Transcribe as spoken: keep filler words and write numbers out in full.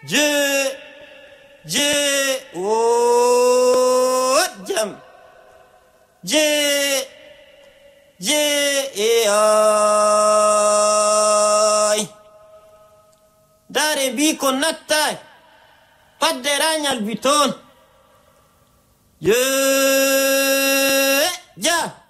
Je, je, oh, jam. Je, je, eh, ay. Dare bi ko nattai. Padde ranyal biton. Je, ja.